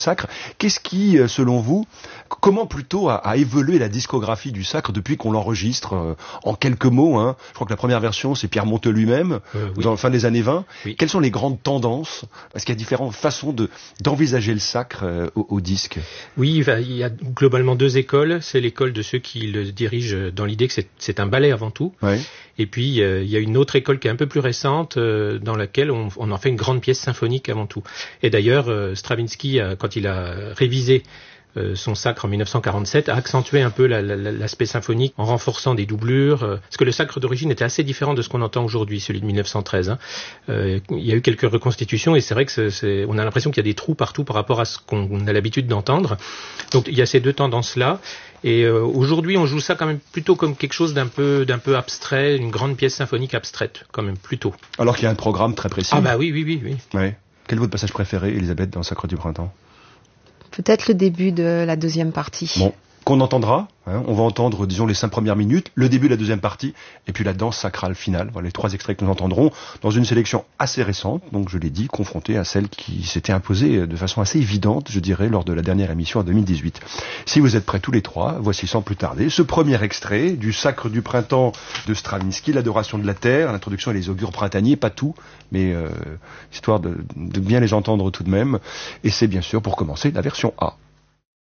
Sacre. Qu'est-ce qui, selon vous, comment plutôt a évolué la discographie du Sacre depuis qu'on l'enregistre en quelques mots, hein. Je crois que la première version, c'est Pierre Monteux lui-même, oui. dans la fin des années 20. Oui. Quelles sont les grandes tendances? Parce qu'il y a différentes façons d'envisager le Sacre au disque. Oui, il y a globalement deux écoles. C'est l'école de ceux qui le dirigent dans l'idée que c'est un ballet avant tout. Ouais. Et puis, il y a une autre école qui est un peu plus récente, dans laquelle on en fait une grande pièce symphonique avant tout. Et d'ailleurs, Stravinsky, quand il a révisé son Sacre en 1947, a accentué un peu l'aspect symphonique en renforçant des doublures, parce que le Sacre d'origine était assez différent de ce qu'on entend aujourd'hui, celui de 1913. Hein. Il y a eu quelques reconstitutions et c'est vrai que on a l'impression qu'il y a des trous partout par rapport à ce qu'on a l'habitude d'entendre. Donc il y a ces deux tendances-là. Et aujourd'hui, on joue ça quand même plutôt comme quelque chose d'un peu abstrait, une grande pièce symphonique abstraite, quand même, plutôt. Alors qu'il y a un programme très précis. Ah bah oui. Ouais. Quel est votre passage préféré, Elisabeth, dans Sacre du Printemps? Peut-être le début de la deuxième partie. Bon, qu'on entendra. Hein, on va entendre, disons, les 5 premières minutes, le début de la deuxième partie, et puis la danse sacrale finale. Voilà les 3 extraits que nous entendrons dans une sélection assez récente, donc je l'ai dit, confrontée à celle qui s'était imposée de façon assez évidente, je dirais, lors de la dernière émission en 2018. Si vous êtes prêts tous les 3, voici sans plus tarder ce premier extrait du Sacre du Printemps de Stravinsky, l'adoration de la terre, l'introduction et les augures printaniers, pas tout, mais histoire de bien les entendre tout de même. Et c'est bien sûr, pour commencer, la version A.